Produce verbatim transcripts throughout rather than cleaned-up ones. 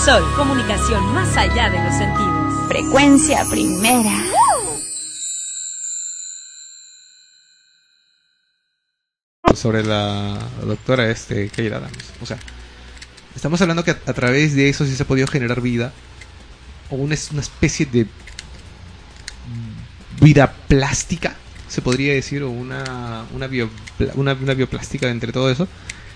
Sol, comunicación más allá de los sentidos. Frecuencia primera. Sobre la doctora este Keira Adams. O sea, estamos hablando que a, a través de eso sí se ha podido generar vida, o una, una especie de vida plástica, se podría decir, o una una, bio, una, una bioplástica entre todo eso.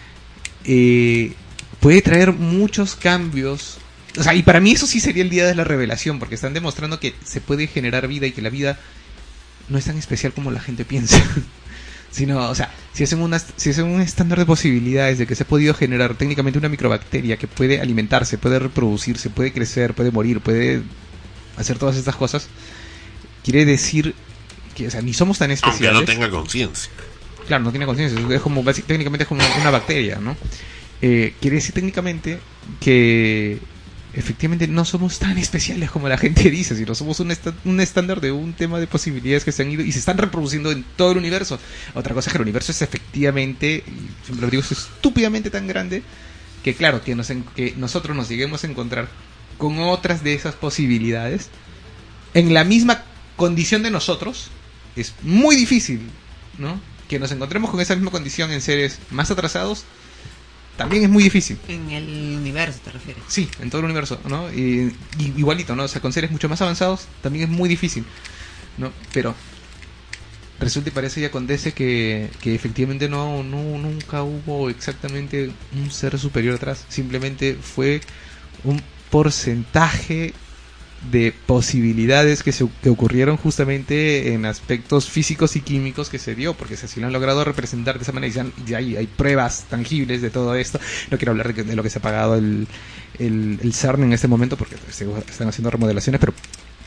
Eh, puede traer muchos cambios. O sea, y para mí eso sí sería el día de la revelación, porque están demostrando que se puede generar vida y que la vida no es tan especial como la gente piensa. Sino, o sea, si hacen, una, si hacen un estándar de posibilidades de que se ha podido generar técnicamente una microbacteria que puede alimentarse, puede reproducirse, puede crecer, puede morir, puede hacer todas estas cosas, quiere decir que, o sea, ni somos tan especiales. Aunque no tenga conciencia. Claro, no tiene conciencia, es como, técnicamente es como una bacteria, ¿no? Eh, quiere decir técnicamente que efectivamente no somos tan especiales como la gente dice, sino somos un, est- un estándar de un tema de posibilidades que se han ido y se están reproduciendo en todo el universo. Otra cosa es que el universo es efectivamente, y siempre lo digo, es estúpidamente tan grande que claro, que, nos en- que nosotros nos lleguemos a encontrar con otras de esas posibilidades en la misma condición de nosotros es muy difícil, ¿no? Que nos encontremos con esa misma condición en seres más atrasados también es muy difícil. En el universo, ¿te refieres? Sí, en todo el universo, ¿no? Y, y igualito, ¿no? O sea, con seres mucho más avanzados también es muy difícil, ¿no? Pero resulta y parece y acontece que, que efectivamente no, no nunca hubo exactamente un ser superior atrás. Simplemente fue un porcentaje de posibilidades que se que ocurrieron justamente en aspectos físicos y químicos que se dio, porque si así lo han logrado representar de esa manera y ya, ya hay, hay pruebas tangibles de todo esto. No quiero hablar de, de lo que se ha pagado el, el, el CERN en este momento porque se, están haciendo remodelaciones, pero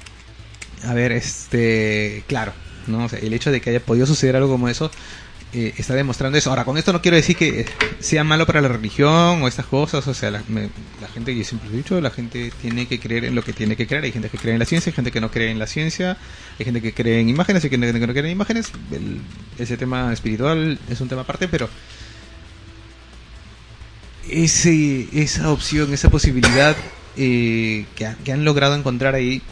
a ver, este claro, ¿no? O sea, el hecho de que haya podido suceder algo como eso eh, está demostrando eso. Ahora, con esto no quiero decir que sea malo para la religión o estas cosas. O sea, la, me, la gente, yo siempre he dicho, la gente tiene que creer en lo que tiene que creer. Hay gente que cree en la ciencia, hay gente que no cree en la ciencia, hay gente que cree en imágenes, hay gente que no cree en imágenes. El, ese tema espiritual es un tema aparte, pero ese esa opción, esa posibilidad eh, que, ha, que han logrado encontrar ahí,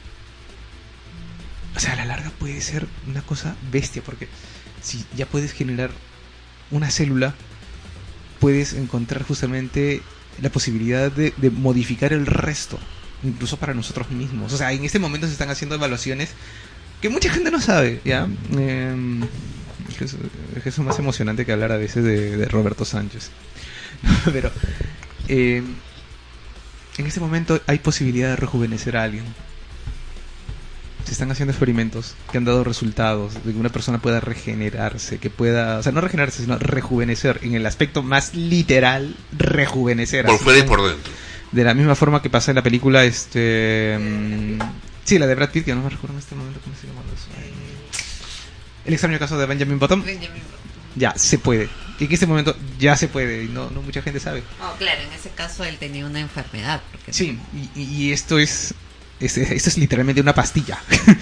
o sea, a la larga puede ser una cosa bestia, porque si ya puedes generar una célula, puedes encontrar justamente la posibilidad de, de modificar el resto, incluso para nosotros mismos. O sea, en este momento se están haciendo evaluaciones que mucha gente no sabe, ¿ya? Eh, es, es eso más emocionante que hablar a veces de, de Roberto Sánchez. Pero eh, en este momento hay posibilidad de rejuvenecer a alguien. Se están haciendo experimentos que han dado resultados de que una persona pueda regenerarse, que pueda, o sea, no regenerarse, sino rejuvenecer, en el aspecto más literal, rejuvenecer. Por fuera y por dentro. De la misma forma que pasa en la película, este... Um, sí, la de Brad Pitt, que no me recuerdo en este momento cómo se llama eso. El extraño caso de Benjamin Button. Benjamin Button. Ya, se puede. Y en este momento ya se puede, y no, no mucha gente sabe. Oh, claro, en ese caso él tenía una enfermedad. Porque sí, y, y esto es... Esto es literalmente una pastilla.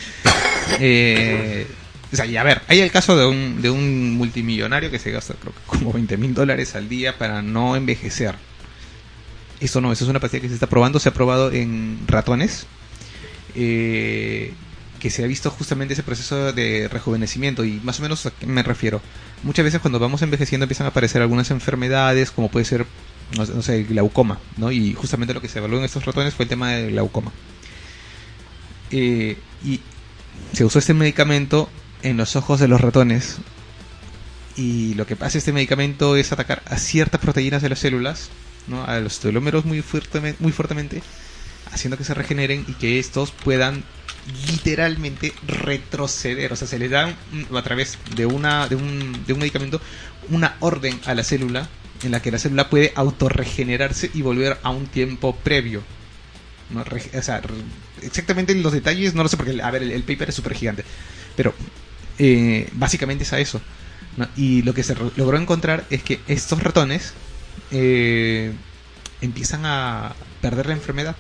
eh, o sea, y a ver, hay el caso de un, de un multimillonario que se gasta, creo que como veinte mil dólares al día para no envejecer. Eso no, eso es una pastilla que se está probando. Se ha probado en ratones. Eh, que se ha visto justamente ese proceso de rejuvenecimiento. Y más o menos a qué me refiero. Muchas veces cuando vamos envejeciendo empiezan a aparecer algunas enfermedades, como puede ser, no, no sé, glaucoma, ¿no? Y justamente lo que se evaluó en estos ratones fue el tema del glaucoma. Eh, y se usó este medicamento en los ojos de los ratones, y lo que hace este medicamento es atacar a ciertas proteínas de las células, ¿no? A los telómeros muy fuertemente, muy fuertemente, haciendo que se regeneren y que estos puedan literalmente retroceder. O sea, se les da a través de una de un, de un medicamento una orden a la célula en la que la célula puede autorregenerarse y volver a un tiempo previo. No, o sea, exactamente los detalles no lo sé porque, a ver, el, el paper es súper gigante, pero eh, básicamente es a eso, ¿no? Y lo que se re- logró encontrar es que estos ratones eh, empiezan a perder la enfermedad